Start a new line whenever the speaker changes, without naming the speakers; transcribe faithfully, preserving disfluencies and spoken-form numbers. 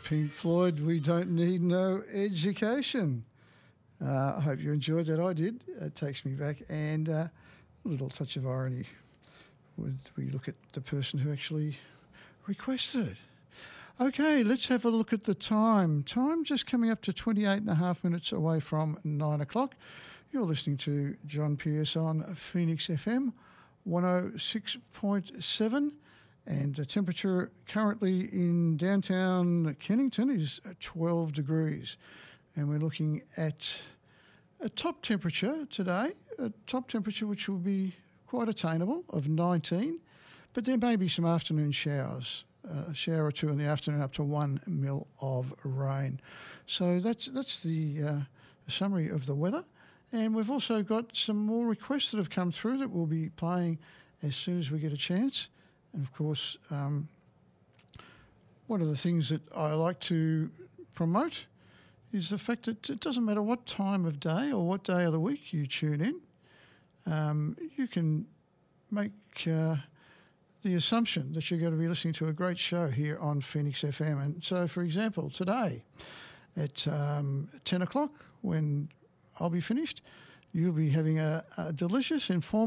Pink Floyd, We Don't Need No Education. Uh, I hope you enjoyed that. I did. It takes me back. And uh, a little touch of irony when we look at the person who actually requested it. Okay, let's have a look at the time. Time just coming up to twenty-eight and a half minutes away from nine o'clock. You're listening to John Pierce on Phoenix F M one oh six point seven. And the temperature currently in downtown Kennington is twelve degrees. And we're looking at a top temperature today, a top temperature which will be quite attainable of nineteen. But there may be some afternoon showers. A shower or two in the afternoon, up to one mil of rain. So that's that's the uh, summary of the weather. And we've also got some more requests that have come through that we'll be playing as soon as we get a chance. And of course, um, one of the things that I like to promote is the fact that it doesn't matter what time of day or what day of the week you tune in. Um, you can make... Uh, the assumption that you're going to be listening to a great show here on Phoenix F M. And so, for example, today at um, ten o'clock, when I'll be finished, you'll be having a, a delicious, informative